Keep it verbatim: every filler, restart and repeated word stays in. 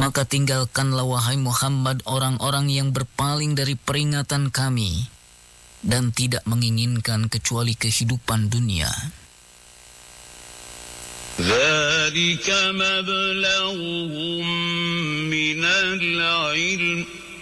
Maka tinggalkanlah wahai Muhammad orang-orang yang berpaling dari peringatan kami dan tidak menginginkan kecuali kehidupan dunia. ذلك مبلغهم من العلم